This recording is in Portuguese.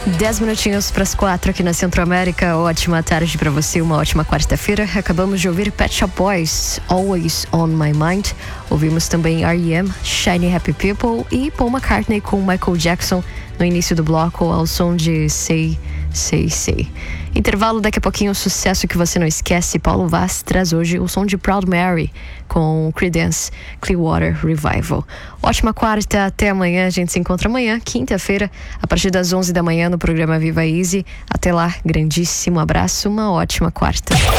10 minutinhos para as 4 aqui na Centro-América. Ótima tarde para você, uma ótima quarta-feira. Acabamos de ouvir Pet Shop Boys, Always on My Mind. Ouvimos também R.E.M., Shiny Happy People e Paul McCartney com Michael Jackson no início do bloco ao som de Say, Say, Say. Intervalo, daqui a pouquinho, o sucesso que você não esquece. Paulo Vaz traz hoje o som de Proud Mary com Creedence Clearwater Revival. Ótima quarta, até amanhã. A gente se encontra amanhã, quinta-feira, a partir das 11 da manhã no programa Viva Easy. Até lá, grandíssimo abraço, uma ótima quarta.